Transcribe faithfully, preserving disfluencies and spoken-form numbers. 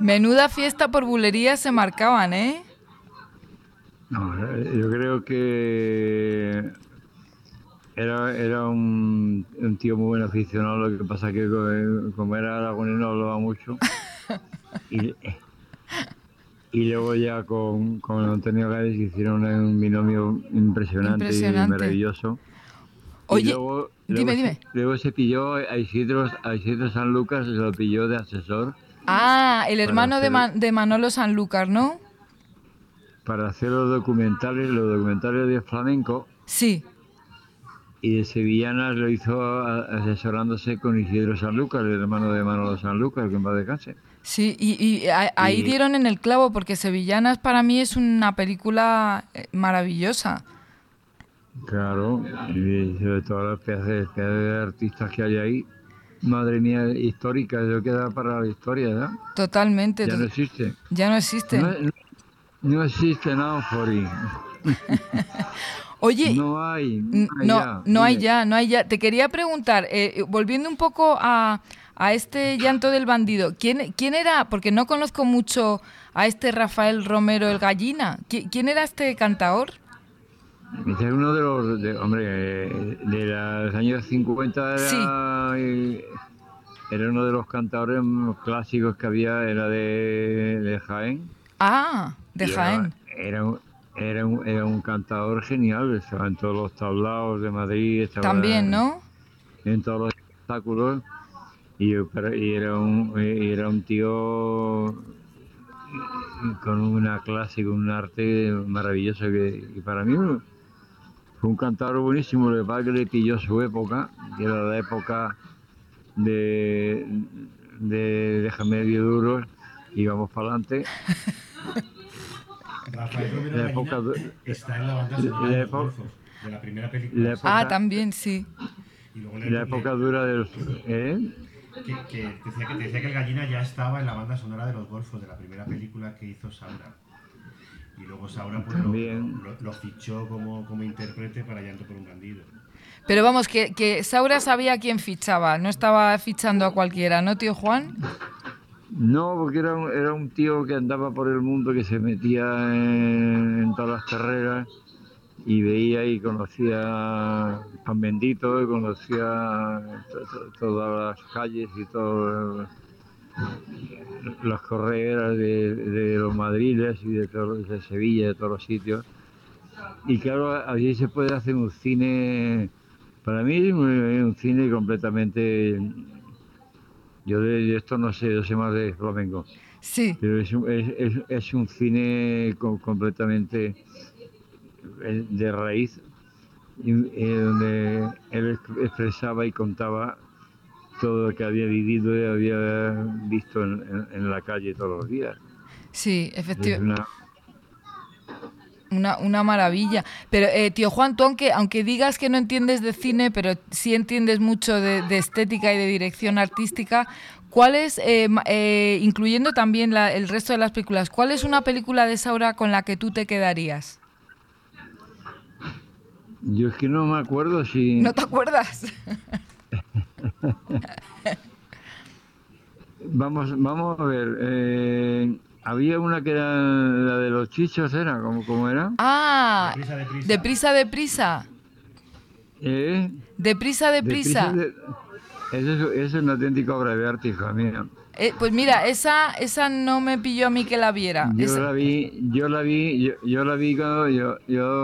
Menuda fiesta por bulerías se marcaban, ¿eh? No, yo creo que era, era un, un tío muy buen aficionado, lo que pasa que como, como era aragonés no hablaba mucho. Y, y luego ya con, con Antonio Gades hicieron un binomio impresionante y Impresionante. maravilloso. Y Oye, luego, luego, dime, se, dime. luego se pilló a Isidro, a Isidro Sanlúcar, se lo pilló de asesor Ah, el para hermano de, hacer, Man- de Manolo Sanlúcar, ¿no? para hacer los documentales, los documentales de flamenco. Sí. Y de Sevillanas lo hizo a- asesorándose con Isidro Sanlúcar, el hermano de Manolo Sanlúcar, que en paz descanse. Sí, y, y a- ahí Y dieron en el clavo, porque Sevillanas para mí es una película eh, maravillosa. claro, y sobre todo las pedazos de, pedazos de artistas que hay ahí, madre mía, histórica, eso queda para la historia, ¿verdad? Totalmente. Ya no to- existe. ya no No, existen. no, no existe nada, Fori. Oye, No hay, no n- hay no, ya, no hay dime. ya, no hay ya. Te quería preguntar, eh, volviendo un poco a, a este Llanto del Bandido, ¿quién, quién era? Porque no conozco mucho a este Rafael Romero el Gallina. ¿Qui- ¿Quién era este cantaor? Ese es uno de los, de- hombre, eh, de los años cincuenta Sí. era, eh, era uno de los cantadores clásicos que había, era de, de Jaén, Ah, de y era, Jaén. era, un, era, un, era un cantador genial, estaba en todos los tablaos de Madrid, estaba También, ¿no? en todos los espectáculos, y, pero- y era, un, y era un tío con una clase, con un arte maravilloso, que, que para mí fue un cantador buenísimo. Lo que pasa es que le pilló su época, que era la época de, de Déjame medio duro y vamos para adelante. Rafael Romero La Gallina época, du- está en la banda sonora la de Los época, Golfos, de la primera película la de Ah, Saura. época, también, sí. Y luego le, la le- época dura de los... ¿eh? que, que decía que te decía que el Gallina ya estaba en la banda sonora de Los Golfos, de la primera película que hizo Saura. Y luego Saura pues, lo, También. lo, lo fichó como, como intérprete para Llanto por un Bandido. Pero vamos, que, que Saura sabía a quién fichaba, no estaba fichando a cualquiera, ¿no, tío Juan? No, porque era un, era un tío que andaba por el mundo, que se metía en, en todas las carreras y veía y conocía Pan Bendito, y conocía to- to- todas las calles y todas las correras de, de los madriles y de, todos- de Sevilla, de todos los sitios. Y claro, allí se puede hacer un cine, para mí es un, un cine completamente... Yo de, de esto no sé, yo sé más de flamenco, Sí, pero es un, es, es- es un cine co- completamente eh, de raíz, y, eh, donde él ex- expresaba y contaba todo lo que había vivido y había visto en, en- en la calle todos los días. sí, Es efectivamente. una, Una, una maravilla. Pero, eh, tío Juan, tú aunque, aunque digas que no entiendes de cine, pero sí entiendes mucho de, de estética y de dirección artística, ¿cuál es, eh, ma- eh, incluyendo también la- el resto de las películas, cuál es una película de Saura con la que tú te quedarías? yo es que no me acuerdo ¿No si... te acuerdas? Vamos, vamos a ver, eh, había una que era la de los chichos, ¿era? ¿Cómo, cómo era? Ah, Deprisa, deprisa. deprisa, deprisa. ¿Eh? Deprisa, Deprisa deprisa. de... Eso, es- eso es una auténtica obra de arte, hija mía. Eh, pues mira, esa, esa no me pilló a mí que la viera. Yo Esa- la vi, yo la vi, yo, yo la vi cuando yo, yo